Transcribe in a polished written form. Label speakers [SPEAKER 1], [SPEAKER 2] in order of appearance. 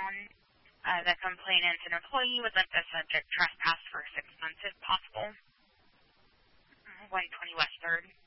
[SPEAKER 1] The complainant, an employee, would like the subject trespass for 6 months if possible. 120 West 3rd.